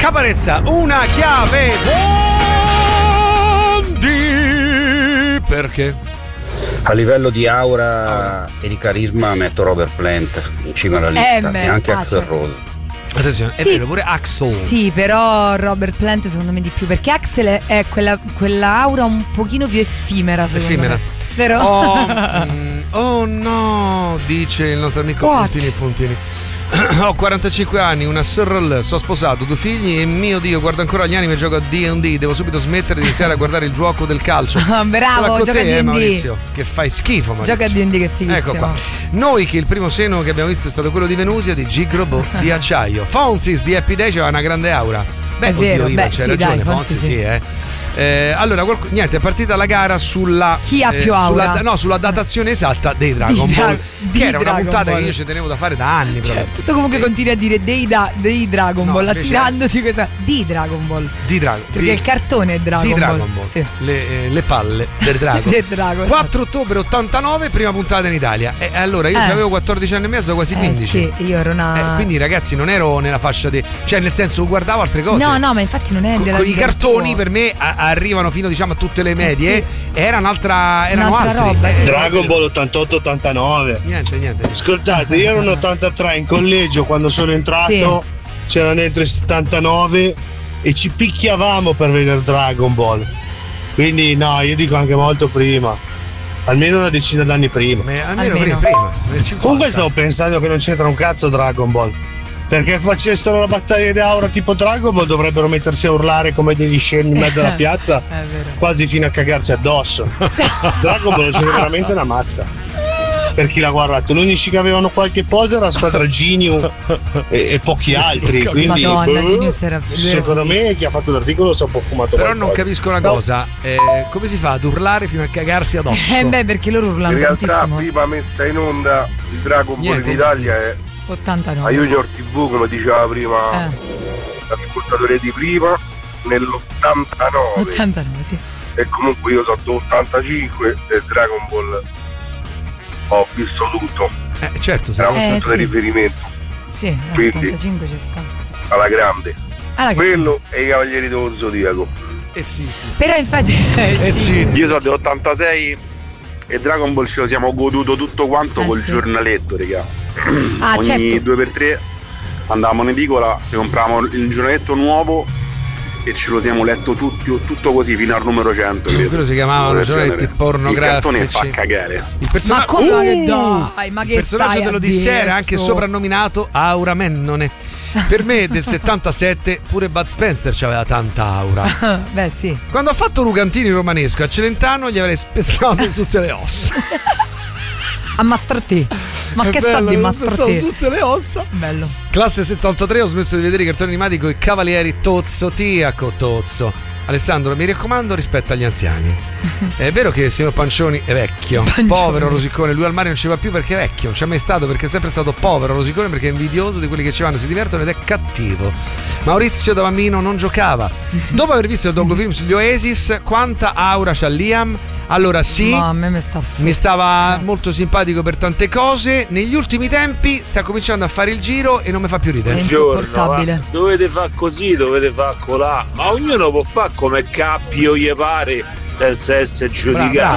Caparezza, una chiave Bondi. Perché? A livello di aura e di carisma metto Robert Plant in cima alla lista e anche Axl Rose. Attenzione, è vero, pure Axl. Sì, però Robert Plant secondo me di più, perché Axl è quella aura un pochino più effimera, secondo me. Vero? Oh no, dice il nostro amico Puntini. Ho 45 anni, una sorella, sono sposato, 2 figli e mio Dio, guardo ancora gli anime e gioco a D&D. Devo subito smettere di iniziare a guardare il gioco del calcio. Bravo, gioca a D&D. Maurizio, che fai schifo, Maurizio. Gioca a D&D, che fighissimo. Ecco qua. Noi che il primo seno che abbiamo visto è stato quello di Venusia, di Gig Robot, di acciaio. Fonsis di Happy Day c'era una grande aura. Beh, è vero, Ivan, c'hai ragione, Fonsi sì. Allora, niente, è partita la gara sulla chi ha più aura? sulla datazione esatta dei Dragon Ball, che era una puntata che io ci tenevo da fare da anni. Tu comunque continui a dire dei Dragon Ball, attirandoti questa di Dragon Ball. Perché il cartone è Dragon Ball. Sì. Le palle del Dragon. 4 ottobre 89, prima puntata in Italia. E allora io avevo 14 anni e mezzo, quasi 15. Sì, io ero una. Quindi ragazzi, non ero nella fascia di. Cioè, nel senso, guardavo altre cose. No, ma infatti non è della. I cartoni per me arrivano fino, diciamo, a tutte le medie. Erano altri. Roba, Dragon Ball 88-89. Niente. Ascoltate, io ero un 83 in collegio quando sono entrato. C'erano dentro i 79 e ci picchiavamo per vedere Dragon Ball. Quindi no, io dico anche molto prima. Almeno una decina d'anni prima. Almeno prima. Comunque stavo pensando che non c'entra un cazzo Dragon Ball. Perché facessero la battaglia di aura tipo Dragon Ball dovrebbero mettersi a urlare come degli scemi in mezzo alla piazza, quasi fino a cagarci addosso. Dragon Ball c'è veramente una mazza. Per chi l'ha guardato, gli unici che avevano qualche pose era la squadra Genius e pochi altri. Quindi Genius era secondo me chi ha fatto l'articolo si è un po' fumato. Però non capisco una cosa, come si fa ad urlare fino a cagarsi addosso? Perché loro urlano in realtà tantissimo. prima messa in onda il Dragon Ball in Italia è 89 a Junior TV, come diceva prima l'ascoltatore di prima, nell'89. 89, sì. E comunque io sono 85 e Dragon Ball ho visto tutto. Certo, era un punto di riferimento. Sì, 85 c'è stato. Alla grande. Quello e i Cavalieri dello Zodiaco. Sì. Però infatti io sono dell'86 e Dragon Ball ce lo siamo goduto tutto quanto col giornaletto, raga. Ogni 2x3 andavamo in edicola, se compravamo il giornaletto nuovo e ce lo siamo letto tutto così fino al numero 100. Quello si chiamavano giornaletti pornografici. Il cartone fa cagare. Ma come che dai? Ma che il personaggio dell'Odissea era anche soprannominato Aura Mennone. Per me del 77 pure Bud Spencer c'aveva tanta aura. Beh, sì. Quando ha fatto Rugantini romanesco a Celentano gli avrei spezzato tutte le ossa. A Mastrotì. Ma è che bello, sta di Mastrotì? Tutte le ossa. Bello. Classe 73, ho smesso di vedere i cartoni animati con i Cavalieri Tozzo. Alessandro, mi raccomando, rispetta gli anziani. È vero che il signor Pancioni è vecchio. Povero Rosicone, lui al mare non ci va più perché è vecchio, non ci è mai stato perché è sempre stato povero Rosicone, perché è invidioso di quelli che ci vanno, si divertono ed è cattivo. Maurizio da bambino non giocava. Dopo aver visto il docufilm sugli Oasis, quanta aura c'ha Liam? Allora sì, a me mi stava molto simpatico per tante cose. Negli ultimi tempi sta cominciando a fare il giro e non mi fa più ridere. È insopportabile. Dovete fare così, dovete fare colà. Ma ognuno può fare come cappio gli pare senza essere giudicato.